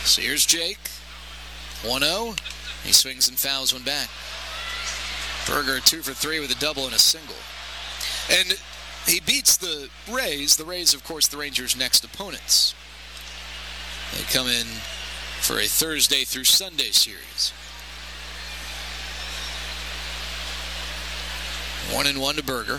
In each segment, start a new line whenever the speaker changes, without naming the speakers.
So here's Jake. 1-0. He swings and fouls one back. Berger 2 for 3 with a double and a single. And he beats the Rays. The Rays, of course, the Rangers' next opponents. They come in for a Thursday through Sunday series. 1-1 to Berger.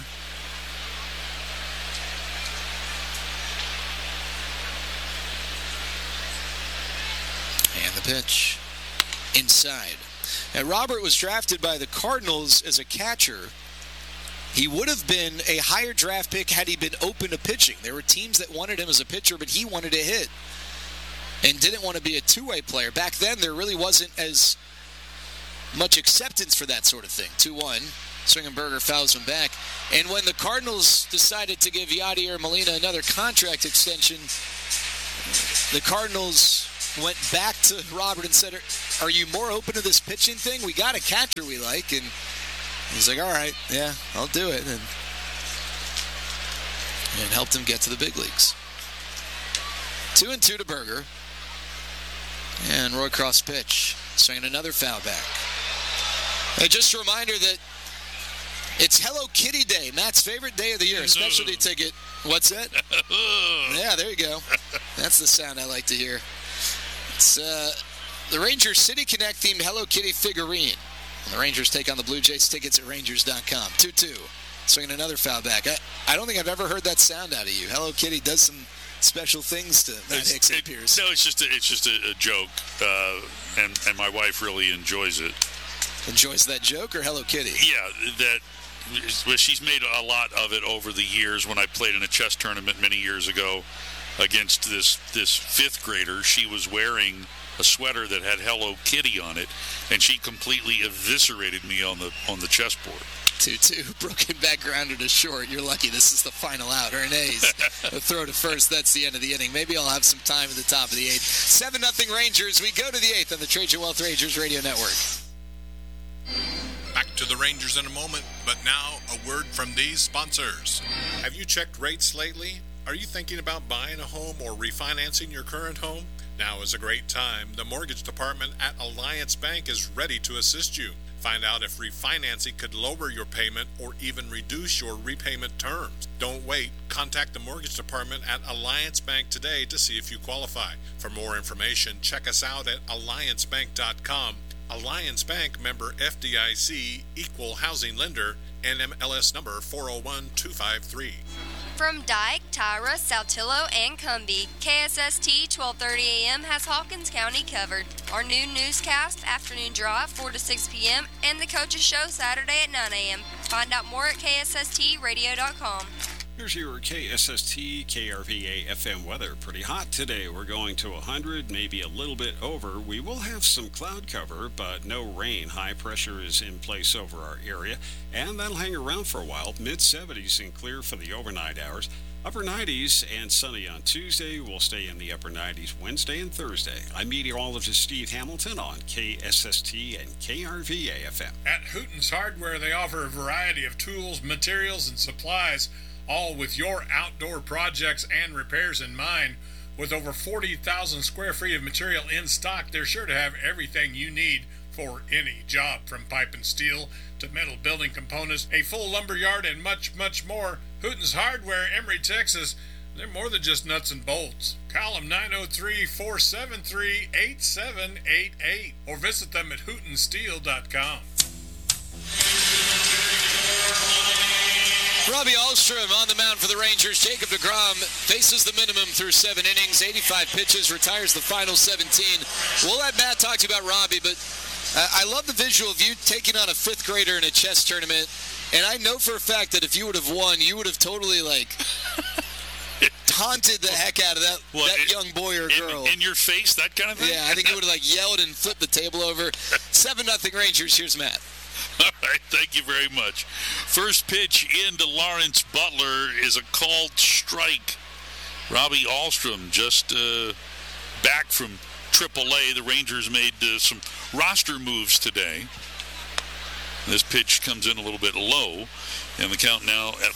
And the pitch. Inside. And Robert was drafted by the Cardinals as a catcher. He would have been a higher draft pick had he been open to pitching. There were teams that wanted him as a pitcher, but he wanted to hit and didn't want to be a two-way player. Back then, there really wasn't as much acceptance for that sort of thing. 2-1. Swingenberger fouls him back. And when the Cardinals decided to give Yadier Molina another contract extension, the Cardinals went back to Robert and said, are you more open to this pitching thing? We got a catcher we like. And he's like, all right, yeah, I'll do it. And helped him get to the big leagues. 2-2 to Berger. And Roycroft's pitch. Swinging another foul back. Hey, just a reminder that it's Hello Kitty Day, Matt's favorite day of the year. A specialty ticket. What's that? Yeah, there you go. That's the sound I like to hear. It's the Rangers City Connect themed Hello Kitty figurine. And the Rangers take on the Blue Jays. Tickets at Rangers.com. 2-2. Swinging another foul back. I don't think I've ever heard that sound out of you. Hello Kitty does some special things to Matt Hicks and Pierce.
No, it's just a joke, and my wife really enjoys it.
Enjoys that joke or Hello Kitty?
Yeah, she's made a lot of it over the years. When I played in a chess tournament many years ago against this fifth grader, she was wearing a sweater that had Hello Kitty on it, and she completely eviscerated me on the chessboard. 2-2,
broken back grounder to short. You're lucky this is the final out. Hernandez, a throw to first. That's the end of the inning. Maybe I'll have some time at the top of the eighth. 7-0 Rangers. We go to the eighth on the Trajan Wealth Rangers Radio Network.
Back to the Rangers in a moment, but now a word from these sponsors. Have you checked rates lately? Are you thinking about buying a home or refinancing your current home? Now is a great time. The mortgage department at Alliance Bank is ready to assist you. Find out if refinancing could lower your payment or even reduce your repayment terms. Don't wait. Contact the mortgage department at Alliance Bank today to see if you qualify. For more information, check us out at alliancebank.com. Alliance Bank, member FDIC, equal housing lender, NMLS number 401253.
From Dyke, Tyra, Saltillo, and Cumbie, KSST 1230 AM has Hawkins County covered. Our new newscast, afternoon draw, 4 to 6 p.m., and the coaches show Saturday at 9 a.m. Find out more at KSSTradio.com.
Here's your KSST KRVA FM weather. Pretty hot today. We're going to 100, maybe a little bit over. We will have some cloud cover, but no rain. High pressure is in place over our area, and that'll hang around for a while. Mid-70s and clear for the overnight hours. Upper 90s and sunny on Tuesday. We'll stay in the upper 90s Wednesday and Thursday. I'm meteorologist Steve Hamilton on KSST and KRVA FM.
At Hooten's Hardware, they offer a variety of tools, materials, and supplies, all with your outdoor projects and repairs in mind. With over 40,000 square feet of material in stock, they're sure to have everything you need for any job, from pipe and steel to metal building components, a full lumber yard, and much, much more. Hooten's Hardware, Emory, Texas. They're more than just nuts and bolts. Call them 903-473-8788 or visit them at hootensteel.com.
Robbie Ahlstrom on the mound for the Rangers. Jacob deGrom faces the minimum through 7 innings, 85 pitches, retires the final 17. We'll let Matt talk to you about Robbie, but I love the visual of you taking on a fifth grader in a chess tournament, and I know for a fact that if you would have won, you would have totally, taunted the heck out of that young boy or girl.
In your face, that kind of thing?
Yeah, I think you would have, yelled and flipped the table over. 7-0 Rangers. Here's Matt.
All right, thank you very much. First pitch into Lawrence Butler is a called strike. Robbie Ahlstrom just back from AAA. The Rangers made some roster moves today. This pitch comes in a little bit low, and the count now at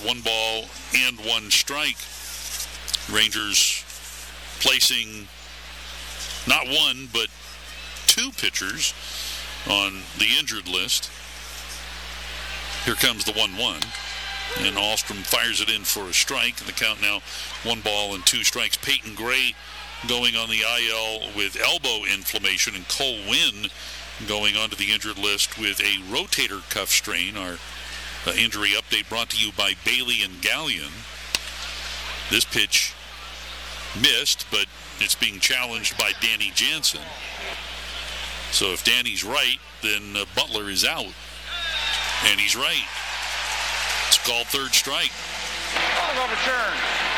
1-1 strike. Rangers placing not one, but two pitchers on the injured list. Here comes the 1-1. And Ahlstrom fires it in for a strike. And the count now 1-2 strikes. Peyton Gray going on the IL with elbow inflammation. And Cole Winn going onto the injured list with a rotator cuff strain. Our injury update brought to you by Bailey and Gallion. This pitch missed, but it's being challenged by Danny Jansen. So if Danny's right, then Butler is out. And he's right. It's called third strike.
Overturned.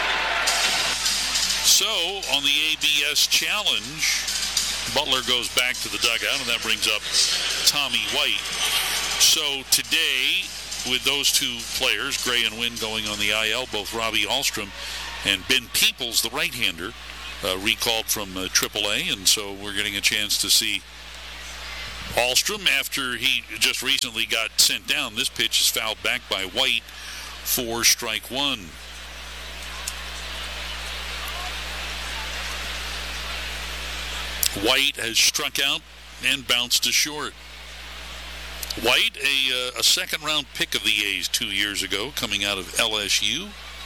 So on the ABS challenge, Butler goes back to the dugout, and that brings up Tommy White. So today, with those two players, Gray and Wynn going on the IL, both Robbie Ahlstrom and Ben Peoples, the right-hander, recalled from AAA, and so we're getting a chance to see Ahlstrom after he just recently got sent down. This pitch is fouled back by White for strike one. White has struck out and bounced to short. White, a second-round pick of the A's 2 years ago, coming out of LSU.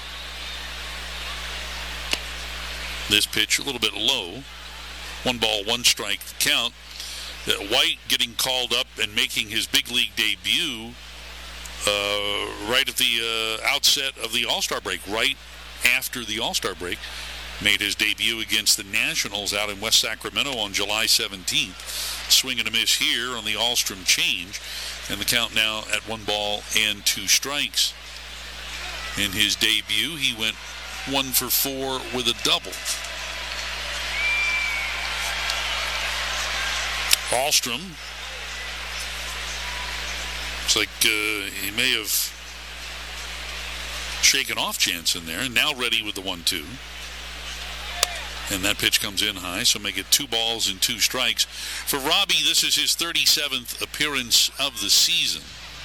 This pitch a little bit low. 1-1 strike count. White getting called up and making his big league debut right at the outset of the All-Star break, right after the All-Star break. Made his debut against the Nationals out in West Sacramento on July 17th. Swing and a miss here on the Ahlstrom change. And the count now at 1-2 strikes. In his debut, he went 1 for 4 with a double. Ahlstrom, looks like he may have shaken off Jansen there, and now ready with the 1-2. And that pitch comes in high, so make it 2-2 strikes. For Robbie, this is his 37th appearance of the season.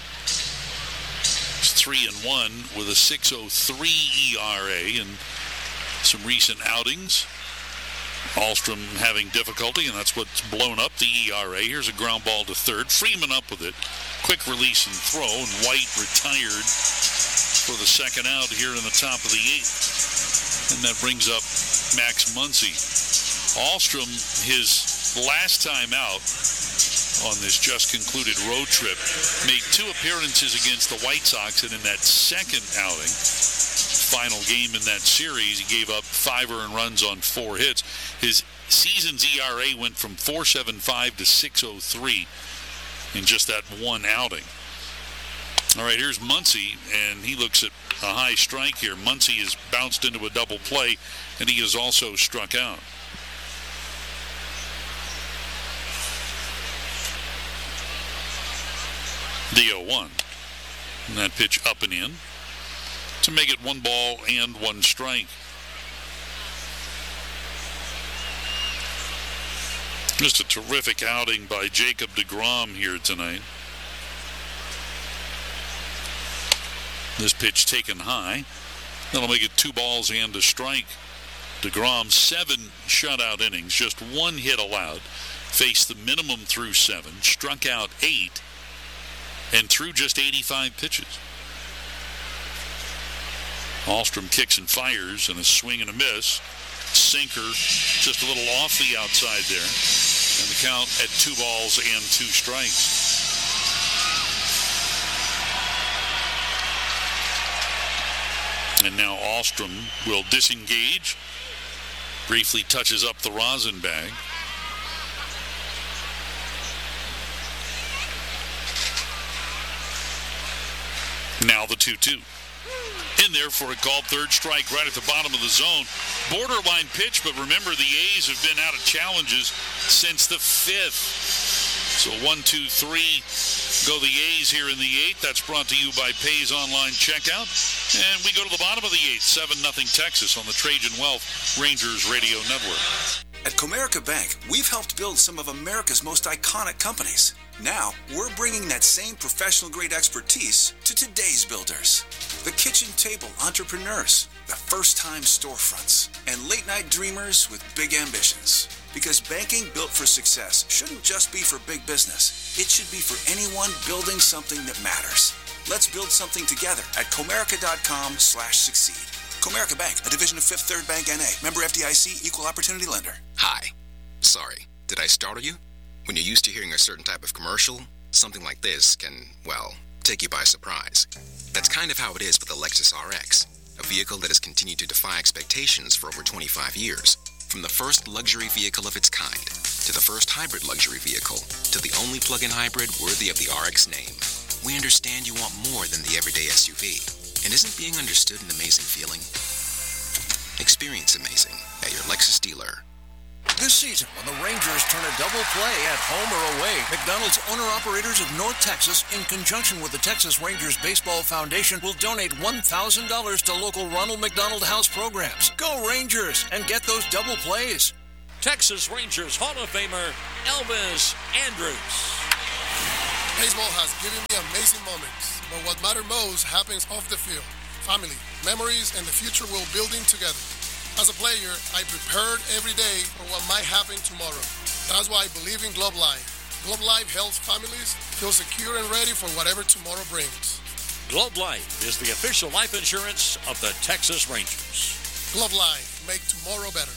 He's 3-1 with a 6.03 ERA and some recent outings. Ahlstrom having difficulty, and that's what's blown up the ERA. Here's a ground ball to third. Freeman up with it. Quick release and throw, and White retired for the second out here in the top of the 8th. And that brings up Max Muncy. Ahlstrom, his last time out on this just concluded road trip, made 2 appearances against the White Sox, and in that second outing, final game in that series, he gave up 5 earned runs on 4 hits. His season's ERA went from 4.75 to 6.03 in just that one outing. All right, here's Muncy, and he looks at a high strike here. Muncy has bounced into a double play, and he has also struck out. The 0-1. And that pitch up and in to make it 1-1 strike. Just a terrific outing by Jacob deGrom here tonight. This pitch taken high. That'll make it 2-1 strike. deGrom, 7 shutout innings, just 1 hit allowed. Faced the minimum through 7, struck out 8, and threw just 85 pitches. Ahlstrom kicks and fires, and a swing and a miss. Sinker just a little off the outside there. And the count at 2-2 strikes. And now Ahlstrom will disengage. Briefly touches up the rosin bag. Now the 2-2. In there for a called third strike right at the bottom of the zone. Borderline pitch, but remember the A's have been out of challenges since the 5th. So 1-2-3 go the A's here in the 8th. That's brought to you by Pays Online Checkout. And we go to the bottom of the 8th, 7-0 Texas on the Trajan Wealth Rangers Radio Network.
At Comerica Bank, we've helped build some of America's most iconic companies. Now, we're bringing that same professional-grade expertise to today's builders. The kitchen table entrepreneurs, the first-time storefronts, and late-night dreamers with big ambitions. Because banking built for success shouldn't just be for big business. It should be for anyone building something that matters. Let's build something together at Comerica.com/succeed. Comerica Bank, a division of Fifth Third Bank N.A. Member FDIC, equal opportunity lender.
Hi. Sorry, did I startle you? When you're used to hearing a certain type of commercial, something like this can, well, take you by surprise. That's kind of how it is with the Lexus RX, a vehicle that has continued to defy expectations for over 25 years. From the first luxury vehicle of its kind, to the first hybrid luxury vehicle, to the only plug-in hybrid worthy of the RX name. We understand you want more than the everyday SUV. And isn't being understood an amazing feeling? Experience amazing at your Lexus dealer.
This season, when the Rangers turn a double play at home or away, McDonald's owner-operators of North Texas, in conjunction with the Texas Rangers Baseball Foundation, will donate $1,000 to local Ronald McDonald House programs. Go Rangers and get those double plays.
Texas Rangers Hall of Famer Elvis Andrus.
Baseball has given me amazing moments, but what matters most happens off the field. Family, memories, and the future we're building together. As a player, I prepared every day for what might happen tomorrow. That's why I believe in Globe Life. Globe Life helps families feel secure and ready for whatever tomorrow brings.
Globe Life is the official life insurance of the Texas Rangers.
Globe Life, make tomorrow better.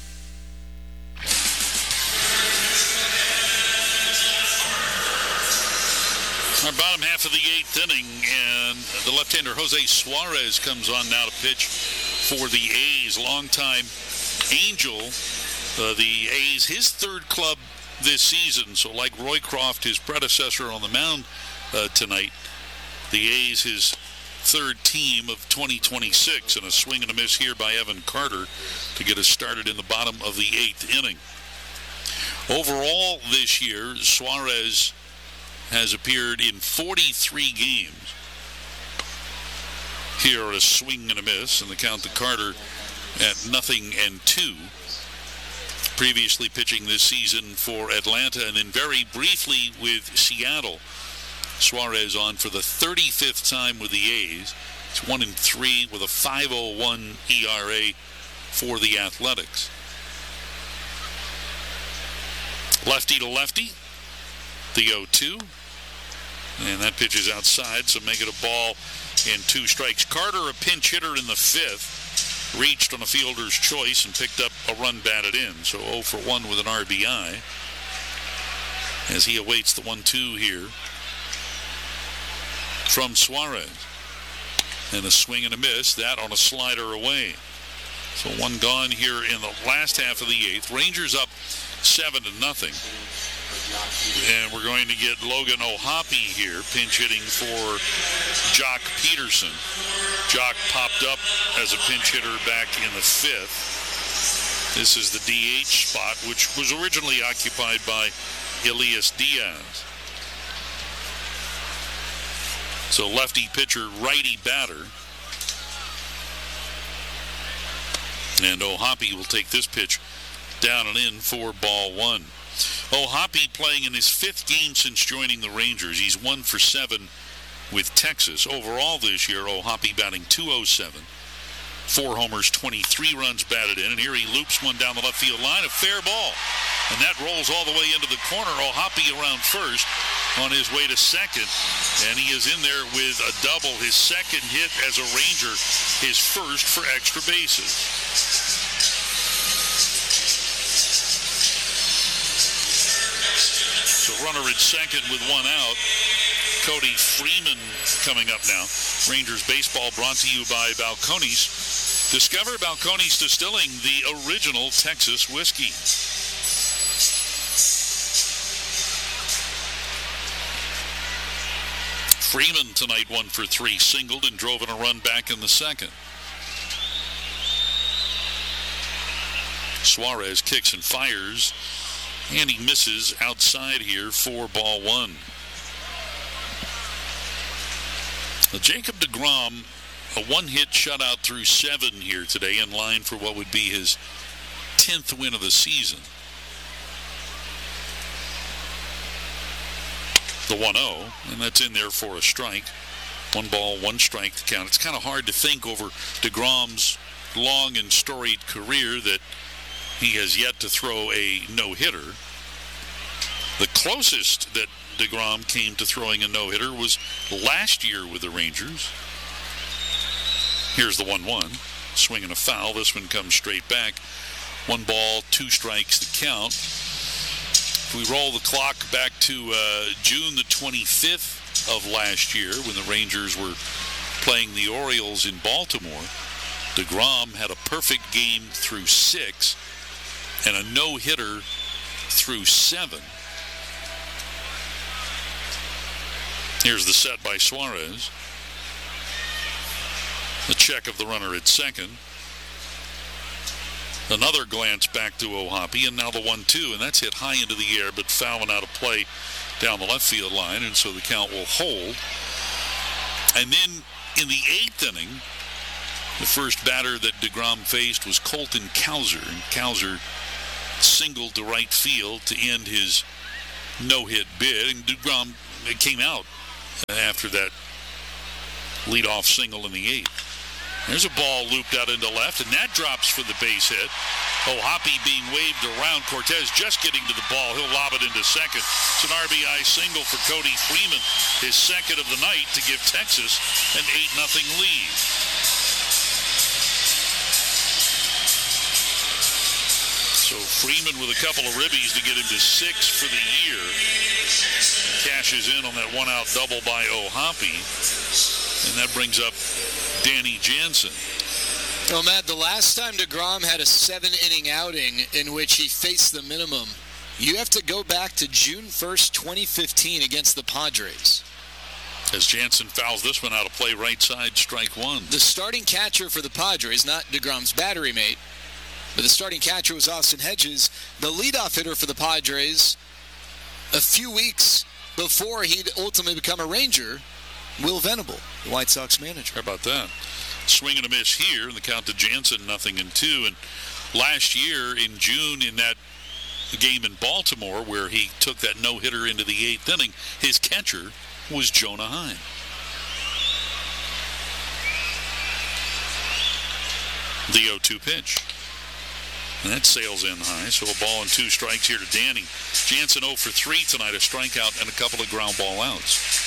Our bottom half of the eighth inning, and the left-hander Jose Suarez comes on now to pitch for the A's. Longtime Angel, the A's, his third club this season. So like Roycroft, his predecessor on the mound tonight, the A's, his third team of 2026, and a swing and a miss here by Evan Carter to get us started in the bottom of the eighth inning. Overall this year, Suarez has appeared in 43 games. Here a swing and a miss, and the count to Carter at 0-2. Previously pitching this season for Atlanta, and then very briefly with Seattle. Suarez on for the 35th time with the A's. It's 1-3 with a 5.01 ERA for the Athletics. Lefty to lefty, the 0-2. And that pitch is outside, so make it a ball and 2 strikes. Carter, a pinch hitter in the 5th, reached on a fielder's choice and picked up a run batted in. So 0 for 1 with an RBI as he awaits the 1-2 here from Suarez. And a swing and a miss, that on a slider away. So 1 gone here in the last half of the 8th. Rangers up 7-0. And we're going to get Logan O'Hoppe here, pinch hitting for Jock Peterson. Jock popped up as a pinch hitter back in the 5th. This is the DH spot, which was originally occupied by Elias Diaz. So lefty pitcher, righty batter. And O'Hoppe will take this pitch down and in for ball 1. O'Hoppe playing in his 5th game since joining the Rangers. He's 1 for 7 with Texas. Overall this year, O'Hoppe batting .207. 4 homers, 23 runs batted in. And here he loops one down the left field line, a fair ball. And that rolls all the way into the corner. O'Hoppe around first on his way to second. And he is in there with a double. His second hit as a Ranger, his first for extra bases. So runner at second with 1 out. Cody Freeman coming up now. Rangers baseball brought to you by Balcones. Discover Balcones Distilling, the original Texas whiskey. Freeman tonight 1 for 3, singled and drove in a run back in the 2nd. Suarez kicks and fires, and he misses outside here for ball 1. Jacob deGrom, a 1-hit shutout through 7 here today, in line for what would be his 10th win of the season. The 1-0, and that's in there for a strike. 1 ball, 1 strike to count. It's kind of hard to think over deGrom's long and storied career that He has yet to throw a no-hitter. The closest that DeGrom came to throwing a no-hitter was last year with the Rangers. Here's the 1-1. Swinging a foul. This one comes straight back. 1 ball, 2 strikes to count. If we roll the clock back to June the 25th of last year when the Rangers were playing the Orioles in Baltimore, DeGrom had a perfect game through 6 and a no-hitter through 7. Here's the set by Suarez. The check of the runner at second. Another glance back to O'Hoppe, and now the 1-2, and that's hit high into the air, but fouling out of play down the left field line, and so the count will hold. And then in the 8th inning, the first batter that DeGrom faced was Colton Cowser, and Cowser singled to right field to end his no-hit bid, and DeGrom came out after that leadoff single in the 8th. There's a ball looped out into left, and that drops for the base hit. O'Hoppe being waved around. Cortez just getting to the ball. He'll lob it into second. It's an RBI single for Cody Freeman, his second of the night, to give Texas an 8-0 lead. So Freeman with a couple of ribbies to get him to 6 for the year. Cashes in on that one-out double by O'Hoppe. And that brings up Danny Jansen.
Well, Matt, the last time DeGrom had a 7-inning outing in which he faced the minimum, you have to go back to June 1st, 2015 against the Padres.
As Jansen fouls this one out of play, right side, strike 1.
The starting catcher for the Padres, not DeGrom's battery mate, but the starting catcher was Austin Hedges. The leadoff hitter for the Padres, a few weeks before he'd ultimately become a Ranger, Will Venable, the White Sox manager.
How about that? Swing and a miss here, and the count to Jansen, 0-2. And last year in June, in that game in Baltimore where he took that no-hitter into the 8th inning, his catcher was Jonah Heim. The 0-2 pitch. And that sails in high, so a ball and 2 strikes here to Danny. Jansen 0 for 3 tonight, a strikeout and a couple of ground ball outs.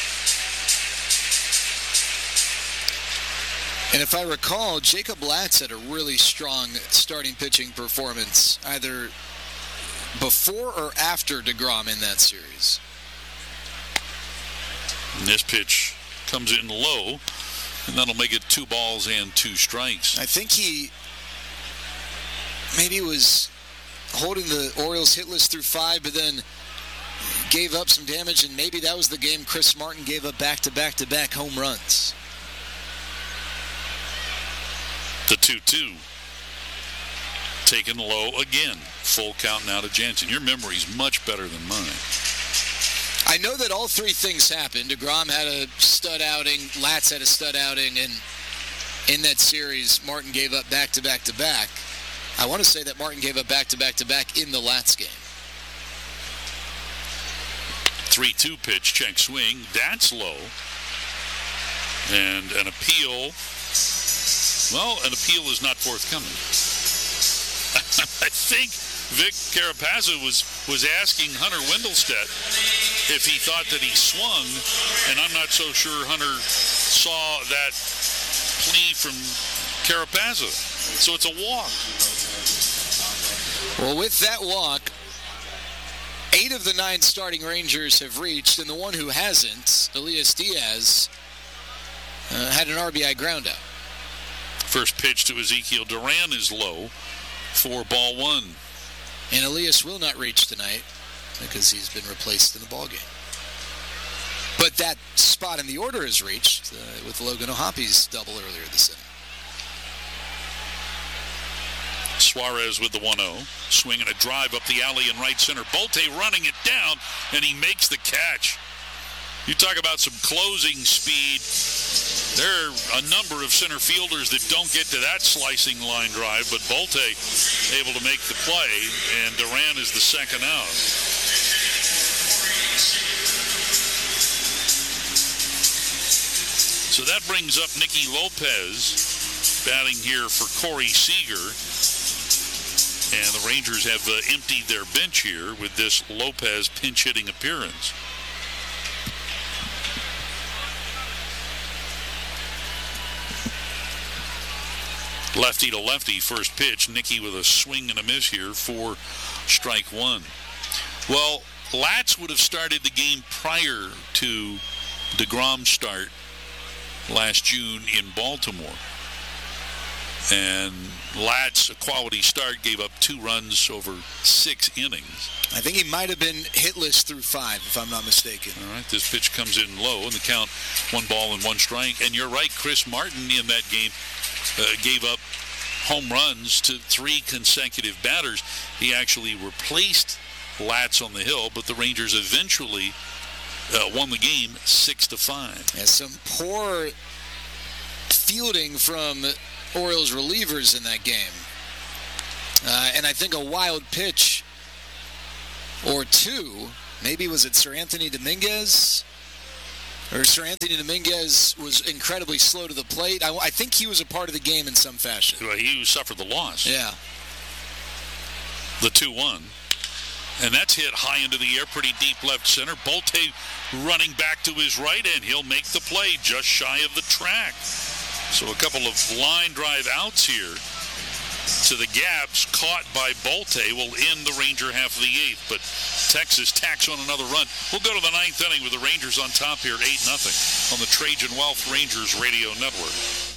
And if I recall, Jacob Latz had a really strong starting pitching performance, either before or after DeGrom in that series.
And this pitch comes in low, and that'll make it 2 balls and 2 strikes.
I think he maybe was holding the Orioles hit list through 5, but then gave up some damage, and maybe that was the game Chris Martin gave up back-to-back home runs.
The 2-2. Taken low again. Full count now to Jansen. Your memory's much better than mine.
I know that all 3 things happened. DeGrom had a stud outing. Latz had a stud outing. And in that series, Martin gave up back-to-back. I want to say that Martin gave up back-to-back in the Latz game.
3-2 pitch, check swing. That's low. And an appeal. Well, an appeal is not forthcoming. I think Vic Carapazza was asking Hunter Wendelstedt if he thought that he swung, and I'm not so sure Hunter saw that plea from Carapazza. So it's a walk.
Well, with that walk, 8 of the 9 starting Rangers have reached, and the one who hasn't, Elias Diaz, had an RBI ground out.
First pitch to Ezekiel Duran is low for ball 1.
And Elias will not reach tonight because he's been replaced in the ballgame. But that spot in the order is reached with Logan O'Hoppe's double earlier this inning.
Suarez with the 1-0. Swinging a drive up the alley in right center. Bolte running it down, and he makes the catch. You talk about some closing speed. There are a number of center fielders that don't get to that slicing line drive, but Bolte able to make the play, and Duran is the second out. So that brings up Nicky Lopez batting here for Corey Seager. And the Rangers have emptied their bench here with this Lopez pinch-hitting appearance. Lefty to lefty, first pitch. Nicky with a swing and a miss here for strike one. Well, Latz would have started the game prior to DeGrom's start last June in Baltimore. And Latz, a quality start, gave up 2 runs over 6 innings.
I think he might have been hitless through 5, if I'm not mistaken.
All right, this pitch comes in low, and the count 1 ball and 1 strike. And you're right, Chris Martin in that game gave up home runs to 3 consecutive batters. He actually replaced Latz on the hill, but the Rangers eventually won the game 6-5.
Yeah, some poor fielding from Orioles relievers in that game. And I think a wild pitch or 2, maybe was it Sir Anthony Dominguez? Or Sir Anthony Dominguez was incredibly slow to the plate. I think he was a part of the game in some fashion.
Well, he suffered the loss.
Yeah.
The 2-1. And that's hit high into the air, pretty deep left center. Bolte running back to his right, and he'll make the play just shy of the track. So a couple of line drive outs here to the gaps caught by Bolte will end the Ranger half of the 8th. But Texas tacks on another run. We'll go to the 9th inning with the Rangers on top here at 8-0 on the Trajan Wealth Rangers Radio Network.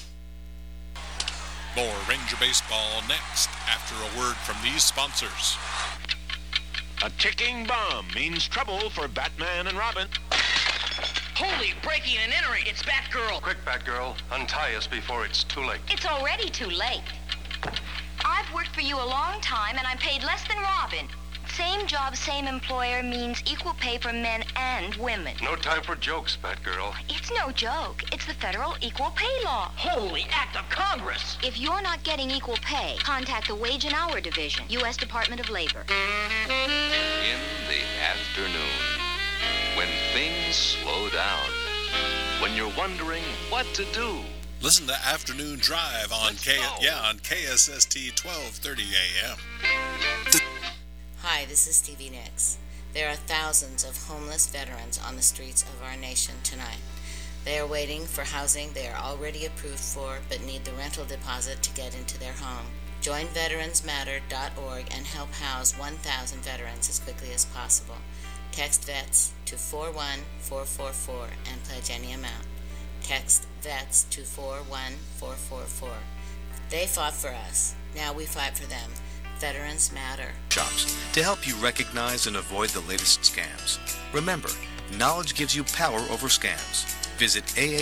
More Ranger baseball next after a word from these sponsors.
A ticking bomb means trouble for Batman and Robin.
Holy, breaking and entering. It's Batgirl.
Quick, Batgirl. Untie us before it's too late.
It's already too late. I've worked for you a long time, and I'm paid less than Robin. Same job, same employer means equal pay for men and women.
No time for jokes, Batgirl.
It's no joke. It's the federal equal pay law.
Holy act of Congress.
If you're not getting equal pay, contact the Wage and Hour Division, U.S. Department of Labor.
In the afternoon, when things slow down, when you're wondering what to do.
Listen to Afternoon Drive on KSST 1230 AM.
Hi, this is Stevie Nicks. There are thousands of homeless veterans on the streets of our nation tonight. They are waiting for housing they are already approved for but need the rental deposit to get into their home. Join VeteransMatter.org and help house 1,000 veterans as quickly as possible. Text VETS to 41444 and pledge any amount. Text VETS to 41444. They fought for us. Now we fight for them. Veterans Matter.
Shops to help you recognize and avoid the latest scams. Remember, knowledge gives you power over scams. Visit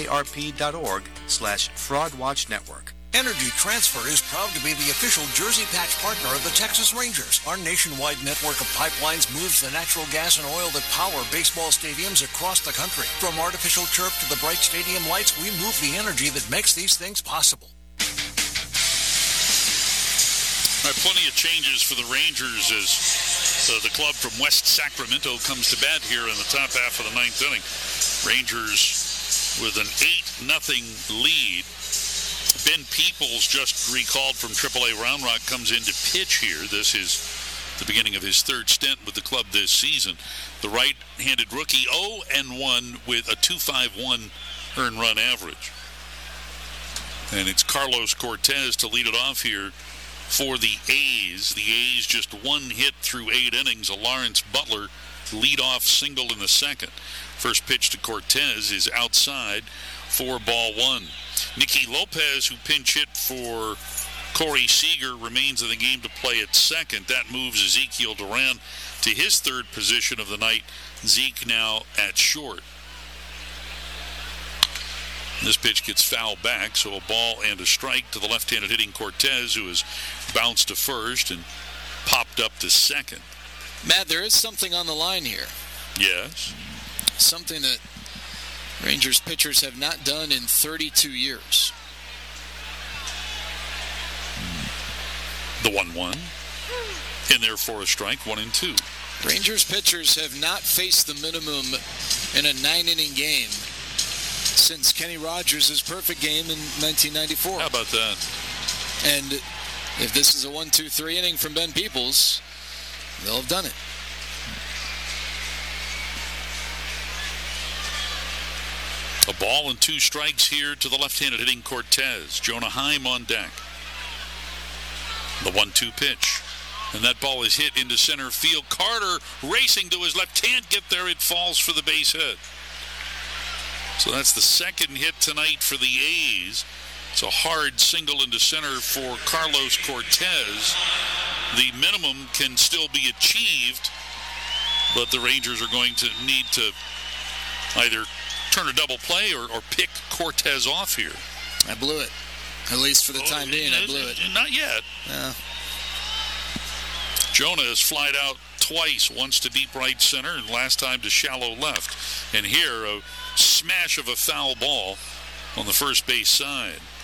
aarp.org/fraudwatchnetwork.
Energy Transfer is proud to be the official Jersey Patch partner of the Texas Rangers. Our nationwide network of pipelines moves the natural gas and oil that power baseball stadiums across the country. From artificial turf to the bright stadium lights, we move the energy that makes these things possible.
All right, plenty of changes for the Rangers as the club from West Sacramento comes to bat here in the top half of the 9th inning. Rangers with an 8-0 lead. Ben Peoples, just recalled from AAA Round Rock, comes in to pitch here. This is the beginning of his 3rd stint with the club this season. The right-handed rookie 0-1 with a 2.51 earned run average. And it's Carlos Cortez to lead it off here for the A's. The A's just 1 hit through 8 innings. A Lawrence Butler leadoff single in the 2nd. First pitch to Cortez is outside for ball 1. Nicky Lopez, who pinch hit for Corey Seager, remains in the game to play at 2nd. That moves Ezekiel Duran to his 3rd position of the night. Zeke now at short. This pitch gets fouled back, so a ball and a strike to the left-handed hitting Cortez, who has bounced to first and popped up to 2nd.
Matt, there is something on the line here.
Yes.
Something that Rangers pitchers have not done in 32 years.
The 1-1. In there for a strike, 1-2.
Rangers pitchers have not faced the minimum in a 9-inning game since Kenny Rogers' perfect game in 1994.
How about that?
And If this is a 1-2-3 inning from Ben Peoples, they'll have done it.
A ball and 2 strikes here to the left-handed hitting Cortez. Jonah Heim on deck. The 1-2 pitch. And that ball is hit into center field. Carter racing to his left. Can't get there. It falls for the base hit. So that's the second hit tonight for the A's. It's a hard single into center for Carlos Cortez. The minimum can still be achieved, but the Rangers are going to need to either turn a double play or pick Cortez off here.
I blew it. At least for the time being, I blew it.
Not yet. Jonah has flied out twice, once to deep right center and last time to shallow left. And here, a smash of a foul ball on the first base side.